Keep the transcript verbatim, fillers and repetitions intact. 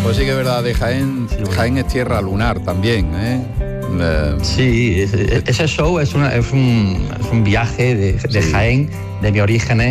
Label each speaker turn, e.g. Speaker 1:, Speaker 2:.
Speaker 1: Pues sí que es verdad, de Jaén, Jaén es tierra lunar también, ¿eh?
Speaker 2: Eh, sí, ese show es, una, es, un, es un viaje de, de sí. Jaén, de mi origen